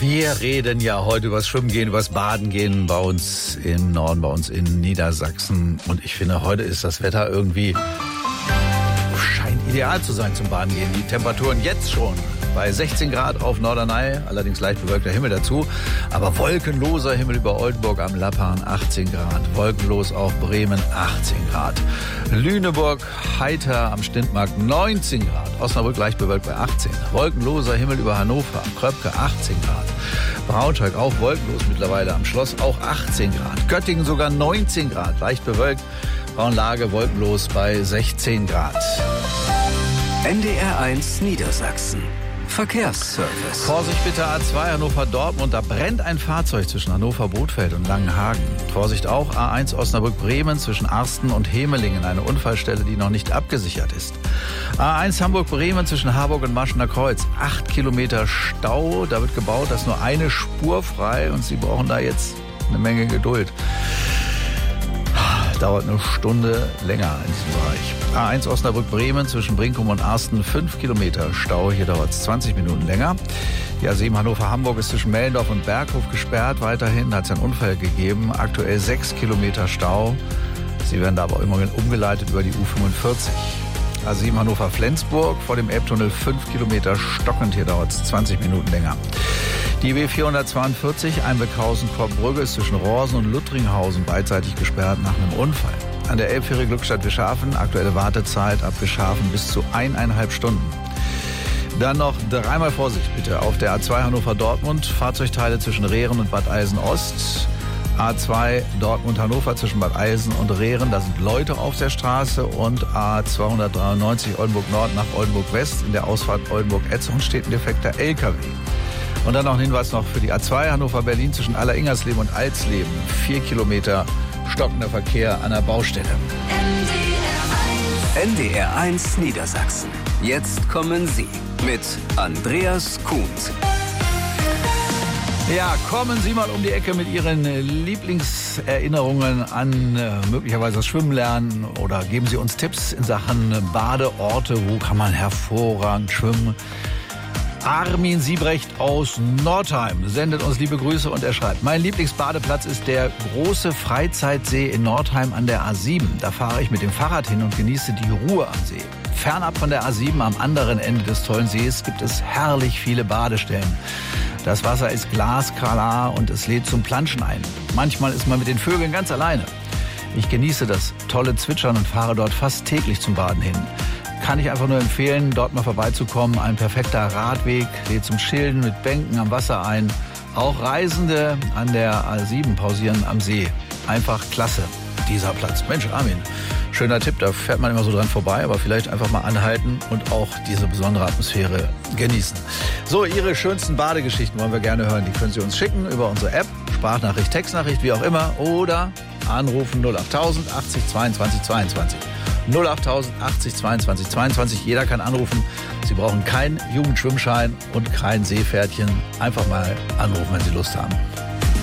Wir reden ja heute über das Schwimmen gehen, über das Baden gehen bei uns im Norden, bei uns in Niedersachsen. Und ich finde, heute ist das Wetter irgendwie, scheint ideal zu sein zum Baden gehen. Die Temperaturen jetzt schon bei 16 Grad auf Norderney, allerdings leicht bewölkter Himmel dazu. Aber wolkenloser Himmel über Oldenburg am Lappan, 18 Grad. Wolkenlos auch Bremen, 18 Grad. Lüneburg, heiter am Stintmarkt, 19 Grad. Osnabrück leicht bewölkt bei 18. Wolkenloser Himmel über Hannover, Kröpke, 18 Grad. Braunschweig auch wolkenlos mittlerweile am Schloss, auch 18 Grad. Göttingen sogar 19 Grad, leicht bewölkt. Braunlage wolkenlos bei 16 Grad. NDR1 Niedersachsen. Verkehrsservice. Vorsicht bitte A2 Hannover-Dortmund, da brennt ein Fahrzeug zwischen Hannover-Bothfeld und Langenhagen. Vorsicht auch A1 Osnabrück-Bremen zwischen Arsten und Hemelingen, eine Unfallstelle, die noch nicht abgesichert ist. A1 Hamburg-Bremen zwischen Harburg und Maschener Kreuz, 8 Kilometer Stau, da wird gebaut, da ist nur eine Spur frei und Sie brauchen da jetzt eine Menge Geduld. Dauert eine Stunde länger in diesem Bereich. A1 Osnabrück-Bremen zwischen Brinkum und Arsten, 5 Kilometer Stau. Hier dauert es 20 Minuten länger. Die A7 Hannover-Hamburg ist zwischen Mellendorf und Berghof gesperrt. Weiterhin hat es einen Unfall gegeben. Aktuell 6 Kilometer Stau. Sie werden da aber immerhin umgeleitet über die U45. A7 Hannover-Flensburg vor dem Elbtunnel 5 Kilometer stockend. Hier dauert es 20 Minuten länger. Die B442 Einbeckhausen-Korbbrügge ist zwischen Rorsen und Luttringhausen beidseitig gesperrt nach einem Unfall. An der Elbfähre Glückstadt-Wischhafen aktuelle Wartezeit ab Wischhafen bis zu 1,5 Stunden. Dann noch dreimal Vorsicht bitte auf der A2 Hannover-Dortmund. Fahrzeugteile zwischen Rehren und Bad Eisen-Ost. A2 Dortmund-Hannover zwischen Bad Eisen und Rehren, da sind Leute auf der Straße. Und A293 Oldenburg-Nord nach Oldenburg-West. In der Ausfahrt Oldenburg-Etzung steht ein defekter LKW. Und dann noch ein Hinweis noch für die A2 Hannover-Berlin zwischen Aller-Ingersleben und Alsleben. 4 Kilometer stockender Verkehr an der Baustelle. NDR1 Niedersachsen. Jetzt kommen Sie mit Andreas Kuhns. Ja, kommen Sie mal um die Ecke mit Ihren Lieblingserinnerungen an möglicherweise das Schwimmen lernen oder geben Sie uns Tipps in Sachen Badeorte. Wo kann man hervorragend schwimmen? Armin Siebrecht aus Nordheim sendet uns liebe Grüße und er schreibt: Mein Lieblingsbadeplatz ist der große Freizeitsee in Nordheim an der A7. Da fahre ich mit dem Fahrrad hin und genieße die Ruhe am See. Fernab von der A7 am anderen Ende des tollen Sees gibt es herrlich viele Badestellen. Das Wasser ist glasklar und es lädt zum Planschen ein. Manchmal ist man mit den Vögeln ganz alleine. Ich genieße das tolle Zwitschern und fahre dort fast täglich zum Baden hin. Kann ich einfach nur empfehlen, dort mal vorbeizukommen. Ein perfekter Radweg lädt zum Chillen mit Bänken am Wasser ein. Auch Reisende an der A7 pausieren am See. Einfach klasse, dieser Platz. Mensch, Armin, schöner Tipp, da fährt man immer so dran vorbei, aber vielleicht einfach mal anhalten und auch diese besondere Atmosphäre genießen. So, Ihre schönsten Badegeschichten wollen wir gerne hören. Die können Sie uns schicken über unsere App, Sprachnachricht, Textnachricht, wie auch immer, oder anrufen 08000 80 22 22. 08000 80 22 22. Jeder kann anrufen. Sie brauchen keinen Jugendschwimmschein und kein Seepferdchen. Einfach mal anrufen, wenn Sie Lust haben.